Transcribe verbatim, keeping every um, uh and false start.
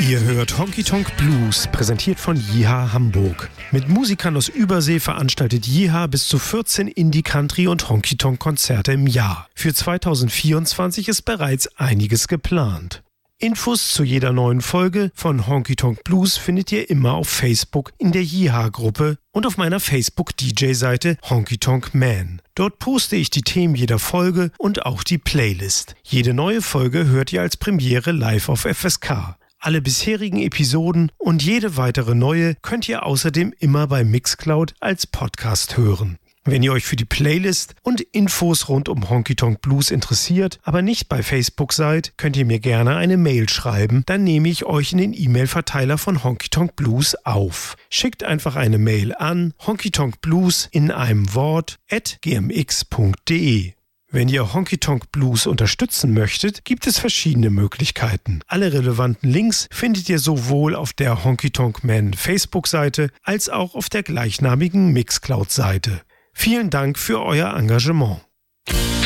Ihr hört Honky Tonk Blues, präsentiert von Jiha Hamburg. Mit Musikern aus Übersee veranstaltet Jiha bis zu vierzehn Indie-Country- und Honky-Tonk-Konzerte im Jahr. Für zweitausendvierundzwanzig ist bereits einiges geplant. Infos zu jeder neuen Folge von Honky Tonk Blues findet ihr immer auf Facebook in der Jiha-Gruppe und auf meiner Facebook-D J-Seite Honky Tonk Man. Dort poste ich die Themen jeder Folge und auch die Playlist. Jede neue Folge hört ihr als Premiere live auf F S K. Alle bisherigen Episoden und jede weitere neue könnt ihr außerdem immer bei Mixcloud als Podcast hören. Wenn ihr euch für die Playlist und Infos rund um Honky Tonk Blues interessiert, aber nicht bei Facebook seid, könnt ihr mir gerne eine Mail schreiben, dann nehme ich euch in den E-Mail-Verteiler von Honky Tonk Blues auf. Schickt einfach eine Mail an honkytonkblues in einem Wort at g m x punkt d e. Wenn ihr Honky Tonk Blues unterstützen möchtet, gibt es verschiedene Möglichkeiten. Alle relevanten Links findet ihr sowohl auf der Honky Tonk Man Facebook-Seite als auch auf der gleichnamigen Mixcloud-Seite. Vielen Dank für euer Engagement.